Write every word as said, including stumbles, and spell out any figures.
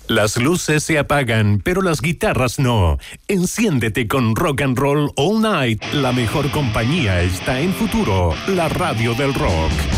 Las luces se apagan, pero las guitarras no. Enciéndete con Rock and Roll All Night. La mejor compañía está en Futuro, la radio del rock.